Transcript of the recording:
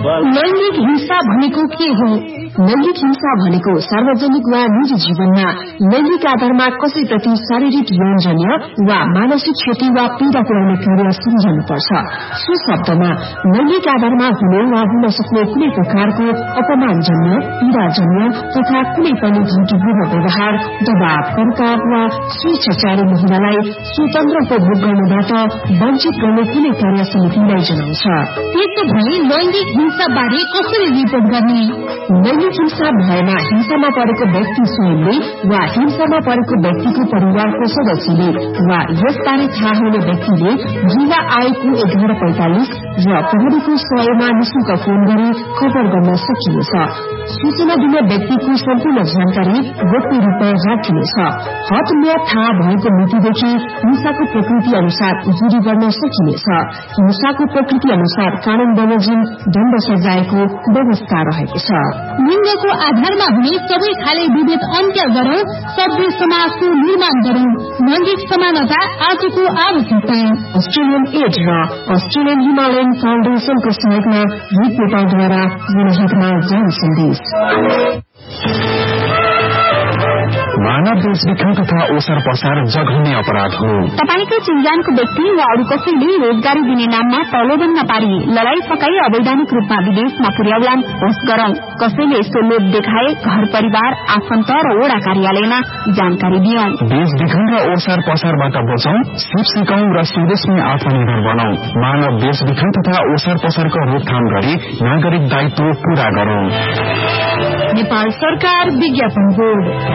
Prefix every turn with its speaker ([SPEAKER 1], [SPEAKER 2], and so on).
[SPEAKER 1] लैंगिक हिंसा भनेको के हो? लैंगिक हिंसा भनेको सार्वजनिक वा निजी जीवनमा लैंगिक आधारमा कसैप्रति शारीरिक यौनजन्य वा मानसिक क्षति वा पीड़ा पुर्याउने कार्य सम्झनुपर्छ। सो शब्दमा लैंगिक आधारमा हुने वा हुन सक्ने कुनै प्रकारको अपमानजन्य, पीड़ाजन्य तथा कुनै पनि धम्कीपूर्ण व्यवहार, दबाव, पर्काव वा स्वेच्छाचारी महिलालाई स्वतन्त्रको भोग गर्नबाट वञ्चित गर्ने कुनै कार्य समितिलाई जनाउँछ।
[SPEAKER 2] त्यसो भए लैंगिक हिंसा बारे कसरी रिपोर्ट गर्ने?
[SPEAKER 1] लैंगिक हिंसा भएमा हिंसामा परेको व्यक्ति स्वयंले वा हिंसामा परेको व्यक्तिको परिवारको सदस्यले वा यसबारे थाहा हुने व्यक्तिले युवा आयोगको 1145 र प्रहरीको 100मा निशुल्क फोन गरी खबर गर्न सकिनेछ। सूचना दिने व्यक्तिको सम्पूर्ण जानकारी गोप्य रूपमा राखिनेछ। हदम्य थाहा भएको मितिदेखि हिंसाको प्रकृति अनुसार उजुरी गर्न सकिनेछ। हिंसाको प्रकृति अनुसार कानून बमोजिम दण्ड सजायको व्यवस्था रहेको छ।
[SPEAKER 2] लिंगको आधारमा हुने सबै खाले विभेद अन्त्य गरौं, सभ्य समाजको निर्माण गरौं। लैंगिक समानता आजको आवश्यकता।
[SPEAKER 1] अस्ट्रेलियन एड र अस्ट्रेलियन हिमालयन फाउन्डेशनको सहयोगमा हित नेपालद्वारा जनहितमा जारी सन्देश।
[SPEAKER 3] मानव बेचबिखन तथा ओसार पसार जघन्य अपराध हो।
[SPEAKER 2] तपाईको चिन्जानको व्यक्ति वा अरू कसैले रोजगारी दिने नाममा प्रलोभनमा पारी लडाई सकाई अवैधानिक रूपमा विदेशमा पुर्याउलान् होस् गरौं। कसैले यस्तो लोभ देखाए घर परिवार, आफन्त र वडा कार्यालयमा जानकारी दियौं।
[SPEAKER 3] बेचबिखन र ओसार पसारबाट बचौं, सिप सिकौं र स्वदेशमै आत्मनिर्भर बनौं। मानव बेचबिखन तथा ओसार पसारको रोकथाम गरी नागरिक दायित्व पूरा गरौं।
[SPEAKER 1] नेपाल सरकार विज्ञापन बोर्ड।